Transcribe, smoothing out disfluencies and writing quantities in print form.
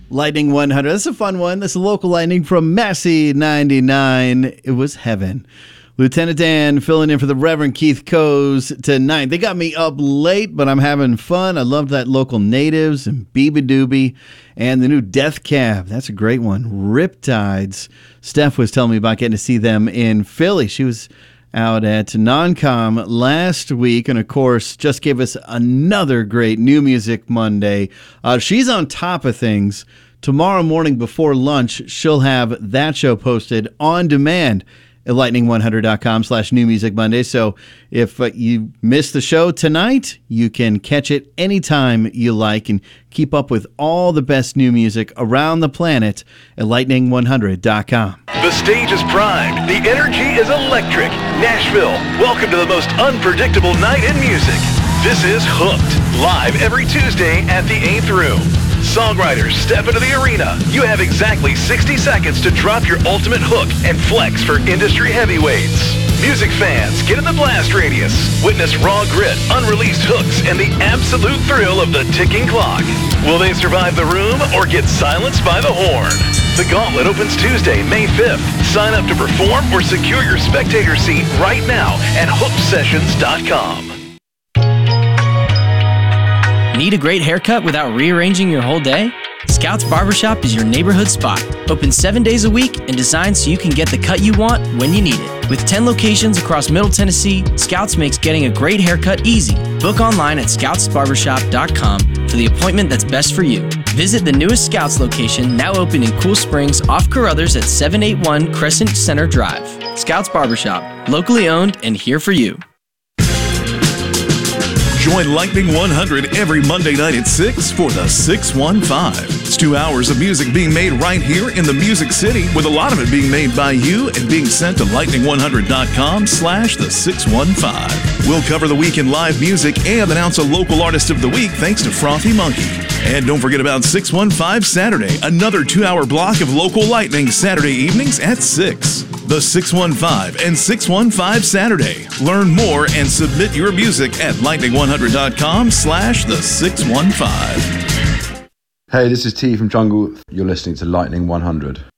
Lightning 100. That's a fun one. That's a local lightning from Massey 99. It was heaven. Lieutenant Dan filling in for the Reverend Keith Coes tonight. They got me up late, but I'm having fun. I love that local natives and Beebe Doobie and the new Death Cab. That's a great one. Riptides. Steph was telling me about getting to see them in Philly. She was out at Non-Com last week, and of course, just gave us another great New Music Monday. She's on top of things. Tomorrow morning before lunch, she'll have that show posted on demand at lightning100.com/New Music Monday. So if you missed the show tonight, you can catch it anytime you like and keep up with all the best new music around the planet at lightning100.com. The stage is primed. The energy is electric. Nashville, welcome to the most unpredictable night in music. This is Hooked, live every Tuesday at the 8th Room. Songwriters step into the arena. You have exactly 60 seconds to drop your ultimate hook and flex for industry heavyweights. Music fans, get in the blast radius. Witness raw grit, unreleased hooks, and the absolute thrill of the ticking clock. Will they survive the room or get silenced by the horn? The Gauntlet opens Tuesday, May 5th. Sign up to perform or secure your spectator seat right now at hooksessions.com. Need a great haircut without rearranging your whole day? Scouts Barbershop is your neighborhood spot. Open 7 days a week and designed so you can get the cut you want when you need it. With 10 locations across Middle Tennessee, Scouts makes getting a great haircut easy. Book online at scoutsbarbershop.com for the appointment that's best for you. Visit the newest Scouts location, now open in Cool Springs off Carruthers at 781 Crescent Center Drive. Scouts Barbershop, locally owned and here for you. Join Lightning 100 every Monday night at 6 for the 615. It's 2 hours of music being made right here in the Music City, with a lot of it being made by you and being sent to lightning100.com/the 615. We'll cover the week in live music and announce a local artist of the week thanks to Frothy Monkey. And don't forget about 615 Saturday, another 2-hour block of local lightning Saturday evenings at 6. The 615 and 615 Saturday. Learn more and submit your music at lightning100.com/the 615. Hey, this is T from Jungle. You're listening to Lightning 100.